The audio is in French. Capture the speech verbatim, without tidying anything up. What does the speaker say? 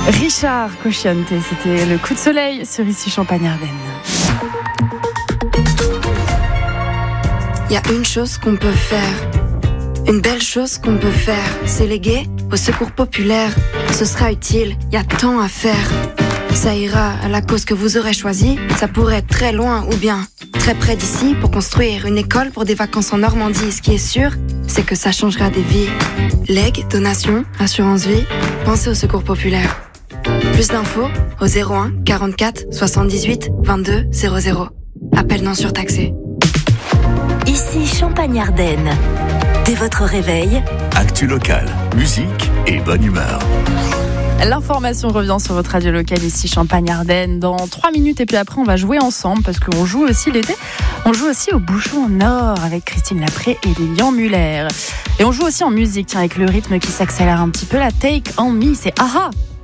Richard Cocciante, c'était le coup de soleil sur Ici Champagne-Ardenne. Il y a une chose qu'on peut faire, une belle chose qu'on peut faire, c'est léguer au secours populaire. Ce sera utile, il y a tant à faire. Ça ira à la cause que vous aurez choisie, ça pourrait être très loin ou bien très près d'ici pour construire une école pour des vacances en Normandie. Ce qui est sûr, c'est que ça changera des vies. Legs, donations, assurance vie, pensez au secours populaire. Plus d'infos au zéro un quarante-quatre soixante-dix-huit vingt-deux zéro zéro. Appel non surtaxé. Ici Champagne-Ardenne. Dès votre réveil, actu locale, musique et bonne humeur. L'information revient sur votre radio locale ici Champagne-Ardenne dans trois minutes et puis après on va jouer ensemble parce qu'on joue aussi l'été. On joue aussi au Bouchon Nord avec Christine Lapré et Lilian Muller. Et on joue aussi en musique tiens, avec le rythme qui s'accélère un petit peu. La Take On Me, c'est Aha.